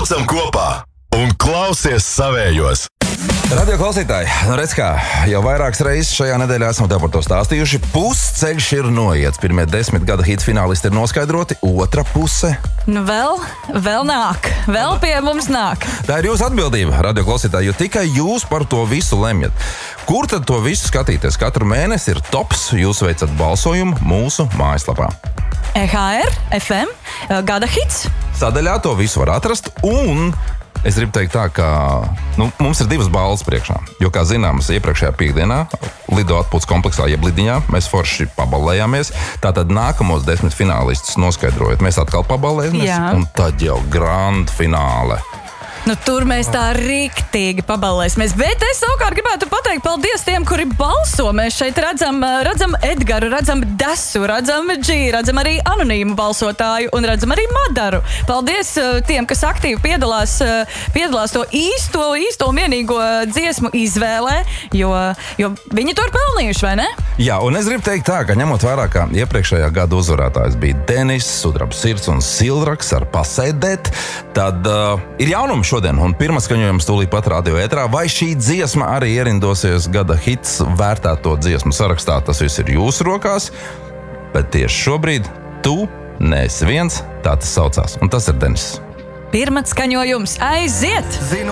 Braucam kopā un klausies savējos. Radio klausītāji, redz kā, jau vairākas reizes šajā nedēļā esam tev par to stāstījuši. Pusceļš ir noiets. Pirmie 10 gada hit finālisti ir noskaidroti, otra puse. Nu vēl nāk. Vēl pie mums nāk. Tā ir jūsu atbildība, radio klausītāji, jo tikai jūs par to visu lemjat. Kur tad to visu skatīties? Katru mēnesi ir tops, jūs veicat balsojumu mūsu mājaslapā. EHR, FM, gada hits. Sadaļā to visu var atrast un... Es gribu teikt tā, ka mums ir 2 balvas priekšā. Jo, kā zināms, iepriekšējā piekdienā Lido atpūtas kompleksā jeb Lidiņā mēs forši paballējāmies. Tātad nākamos 10 finālistus noskaidrojot, mēs atkal paballējamies. Jā. Un tad jau grand fināle. Nu, tur mēs tā riktīgi paballēsimies. Bet es savukārt gribētu pateikt paldies tiem, kuri balso. Mēs šeit redzam Edgaru, redzam Desu, redzam Dži, redzam arī anonīmu balsotāju un redzam arī Madaru. Paldies tiem, kas aktīvi piedalās to īsto un vienīgo dziesmu izvēlē, jo viņi to ir pelnījuši, vai ne? Jā, un es gribu teikt tā, ka ņemot vērā, ka iepriekšējā gada uzvarētājs bija Denis, Sudraba sirds un Sildraks ar Pasēdēt, tad ir jaunums šodien, un pirmā skaņojums tūlīt pat radio ētrā. Vai šī dziesma arī ierindosies gada hits vērtēto dziesmu sarakstā? Tas viss ir jūsu rokās, bet tieši šobrīd tu neesi viens, tā tas saucās, un tas ir Denis. Pirmā skaņojums aiziet! Zinu,